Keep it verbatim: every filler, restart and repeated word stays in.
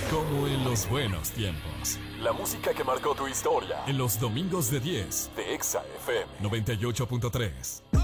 Como en los buenos tiempos. La música que marcó tu historia. En los domingos de diez. De Exa F M noventa y ocho punto tres.